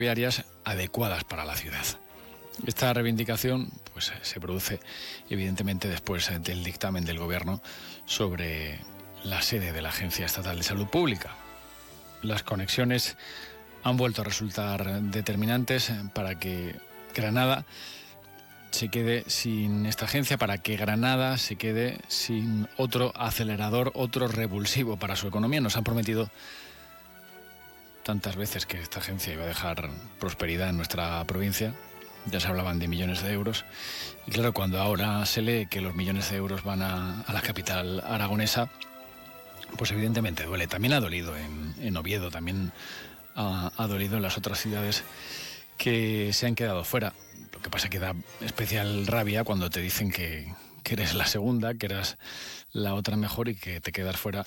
viarias adecuadas para la ciudad. Esta reivindicación pues, se produce evidentemente después del dictamen del Gobierno sobre la sede de la Agencia Estatal de Salud Pública. Las conexiones han vuelto a resultar determinantes para que Granada se quede sin esta agencia, para que Granada se quede sin otro acelerador, otro revulsivo para su economía. Nos han prometido tantas veces que esta agencia iba a dejar prosperidad en nuestra provincia. Ya se hablaban de millones de euros. Y claro, cuando ahora se lee que los millones de euros van a la capital aragonesa, pues evidentemente duele. También ha dolido en Oviedo, también ha dolido en las otras ciudades que se han quedado fuera. Lo que pasa es que da especial rabia cuando te dicen que eres la segunda, que eras la otra mejor y que te quedas fuera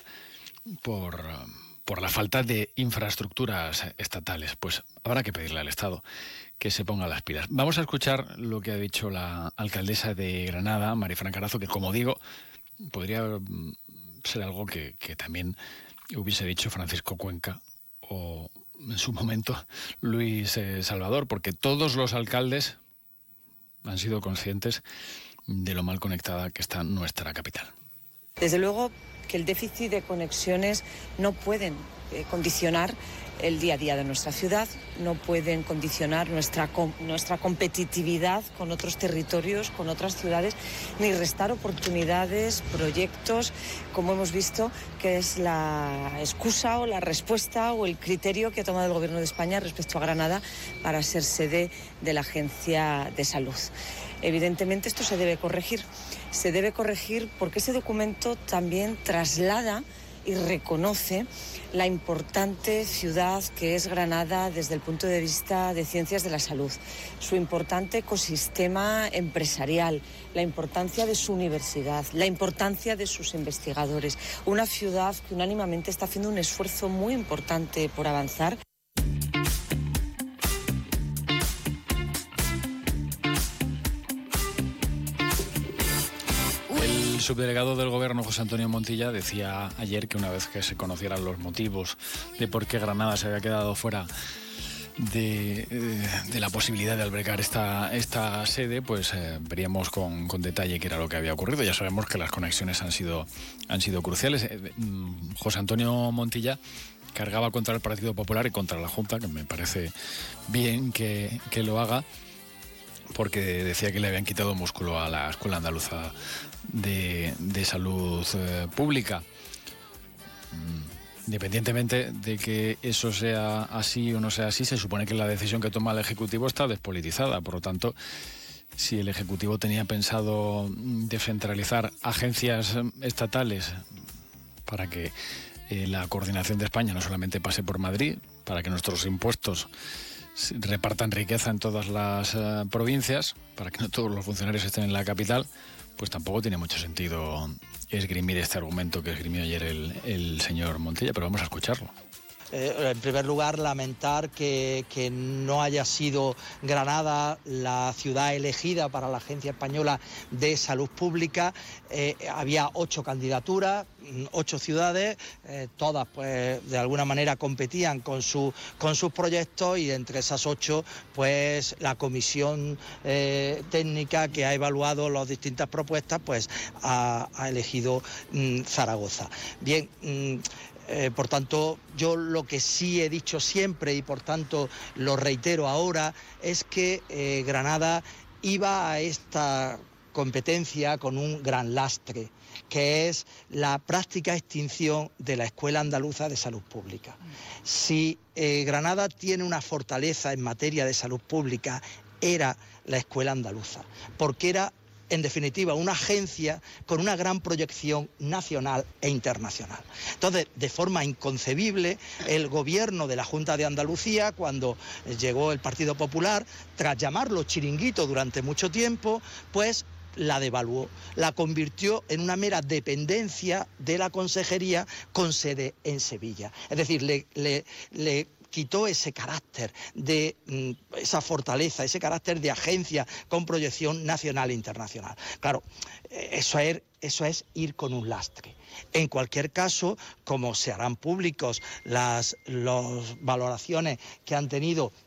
por la falta de infraestructuras estatales. Pues habrá que pedirle al Estado que se ponga las pilas. Vamos a escuchar lo que ha dicho la alcaldesa de Granada, Marifran Carazo, que como digo, podría ser algo que también hubiese dicho Francisco Cuenca o en su momento Luis Salvador, porque todos los alcaldes han sido conscientes de lo mal conectada que está nuestra capital. Desde luego que el déficit de conexiones no pueden condicionar el día a día de nuestra ciudad, no pueden condicionar nuestra competitividad con otros territorios, con otras ciudades, ni restar oportunidades, proyectos, como hemos visto, que es la excusa o la respuesta o el criterio que ha tomado el Gobierno de España respecto a Granada para ser sede de la Agencia de Salud. Evidentemente esto se debe corregir porque ese documento también traslada y reconoce la importante ciudad que es Granada desde el punto de vista de ciencias de la salud, su importante ecosistema empresarial, la importancia de su universidad, la importancia de sus investigadores, una ciudad que unánimemente está haciendo un esfuerzo muy importante por avanzar. El subdelegado del Gobierno, José Antonio Montilla, decía ayer que una vez que se conocieran los motivos de por qué Granada se había quedado fuera de la posibilidad de albergar esta sede, pues veríamos con detalle qué era lo que había ocurrido. Ya sabemos que las conexiones han sido cruciales. José Antonio Montilla cargaba contra el Partido Popular y contra la Junta, que me parece bien que lo haga, porque decía que le habían quitado músculo a la Escuela Andaluza de Salud Pública. Independientemente de que eso sea así o no sea así, se supone que la decisión que toma el Ejecutivo está despolitizada. Por lo tanto, si el Ejecutivo tenía pensado descentralizar agencias estatales para que la coordinación de España no solamente pase por Madrid, para que nuestros impuestos repartan riqueza en todas las provincias, para que no todos los funcionarios estén en la capital, pues tampoco tiene mucho sentido esgrimir este argumento que esgrimió ayer el señor Montilla, pero vamos a escucharlo. En primer lugar, lamentar que no haya sido Granada la ciudad elegida para la Agencia Española de Salud Pública. Había 8 candidaturas, 8 ciudades, todas pues de alguna manera competían con sus proyectos, y entre esas 8 pues la comisión técnica que ha evaluado las distintas propuestas pues ha elegido Zaragoza. Bien, por tanto, yo lo que sí he dicho siempre y por tanto lo reitero ahora es que Granada iba a esta competencia con un gran lastre, que es la práctica extinción de la Escuela Andaluza de Salud Pública. Si Granada tiene una fortaleza en materia de salud pública, era la Escuela Andaluza, porque era, en definitiva, una agencia con una gran proyección nacional e internacional. Entonces, de forma inconcebible, el gobierno de la Junta de Andalucía, cuando llegó el Partido Popular, tras llamarlo chiringuito durante mucho tiempo, pues la devaluó, la convirtió en una mera dependencia de la consejería con sede en Sevilla. Es decir, le quitó ese carácter de esa fortaleza, ese carácter de agencia con proyección nacional e internacional. Claro, eso es ir con un lastre. En cualquier caso, como se harán públicos las valoraciones que han tenido